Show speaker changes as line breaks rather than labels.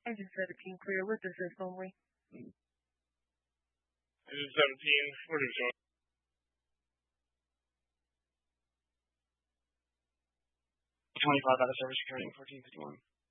Engine 17 clear with assist only.
Engine 17, where did you join?
25 out of service returning 1451.